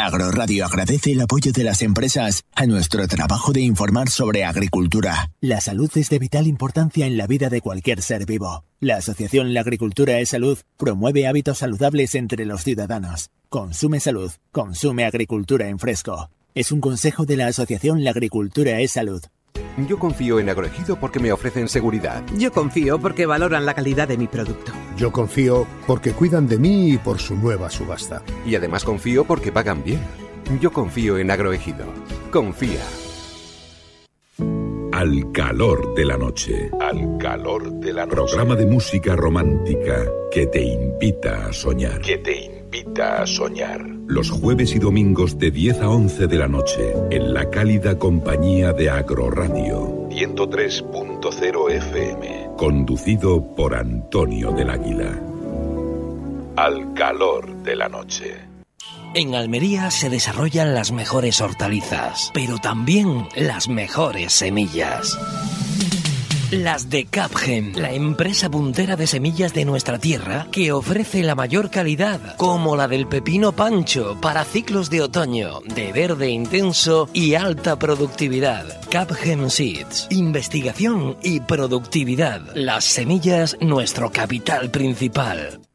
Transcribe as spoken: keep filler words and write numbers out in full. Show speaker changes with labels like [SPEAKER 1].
[SPEAKER 1] Agroradio agradece el apoyo de las empresas a nuestro trabajo de informar sobre agricultura. La salud es de vital importancia en la vida de cualquier ser vivo. La asociación La Agricultura es Salud promueve hábitos saludables entre los ciudadanos. Consume salud, consume agricultura en fresco. Es un consejo de la asociación La Agricultura es Salud.
[SPEAKER 2] Yo confío en Agroejido porque me ofrecen seguridad.
[SPEAKER 3] Yo confío porque valoran la calidad de mi producto.
[SPEAKER 4] Yo confío porque cuidan de mí y por su nueva subasta.
[SPEAKER 2] Y además confío porque pagan bien. Yo confío en Agroejido. Confía.
[SPEAKER 5] Al calor de la noche.
[SPEAKER 6] Al calor de la noche.
[SPEAKER 5] Programa de música romántica que te invita a soñar.
[SPEAKER 6] Que te invita a soñar.
[SPEAKER 5] Los jueves y domingos de diez a once de la noche, en la cálida compañía de Agroradio.
[SPEAKER 6] ciento tres punto cero F M.
[SPEAKER 5] Conducido por Antonio del Águila.
[SPEAKER 6] Al calor de la noche.
[SPEAKER 7] En Almería se desarrollan las mejores hortalizas, pero también las mejores semillas. Las de Capgem, la empresa puntera de semillas de nuestra tierra que ofrece la mayor calidad, como la del pepino pancho para ciclos de otoño, de verde intenso y alta productividad. Capgem Seeds, investigación y productividad. Las semillas, nuestro capital principal.